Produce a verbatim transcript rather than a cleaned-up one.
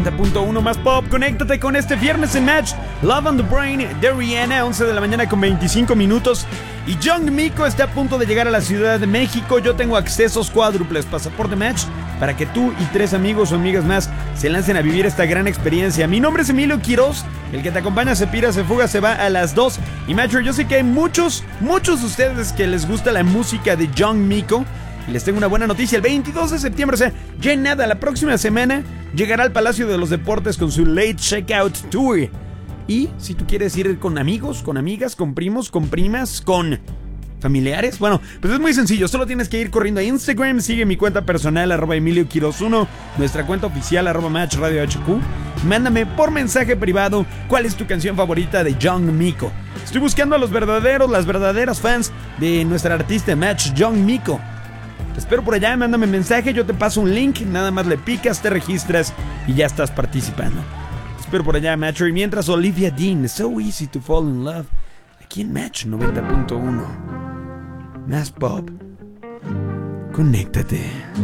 punto uno más pop, conéctate con este viernes en Match. Love on the Brain de Rihanna, once de la mañana con veinticinco minutos. Y Young Miko está a punto de llegar a la Ciudad de México. Yo tengo accesos cuádruples, pasaporte Match, para que tú y tres amigos o amigas más se lancen a vivir esta gran experiencia. Mi nombre es Emilio Quiroz, el que te acompaña se pira, se fuga, se va a las dos. Y Match, yo sé que hay muchos, muchos de ustedes que les gusta la música de Young Miko. Y les tengo una buena noticia, el veintidós de septiembre, o sea, ya en nada, la próxima semana llegará al Palacio de los Deportes con su Late Checkout Tour. Y si tú quieres ir con amigos, con amigas, con primos, con primas, con familiares, bueno, pues es muy sencillo, solo tienes que ir corriendo a Instagram, sigue mi cuenta personal, arroba Emilio Quiroz uno, nuestra cuenta oficial, arroba Match Radio H Q. Mándame por mensaje privado cuál es tu canción favorita de Young Miko. Estoy buscando a los verdaderos, las verdaderas fans de nuestra artista Match, Young Miko. Te espero por allá, mándame mensaje, yo te paso un link, nada más le picas, te registras y ya estás participando. Te espero por allá, Match. Y mientras, Olivia Dean, So Easy to Fall in Love, aquí en Match noventa punto uno. Más pop. Conéctate.